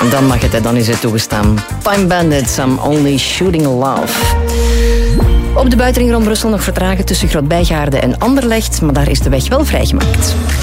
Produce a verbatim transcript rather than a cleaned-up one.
Dan mag het, hè. Dan is het toegestaan. Time Bandits, I'm Only Shooting Love. Op de buitenring rond Brussel nog vertragen tussen Groot-Bijgaarde en Anderlecht, maar daar is de weg wel vrijgemaakt.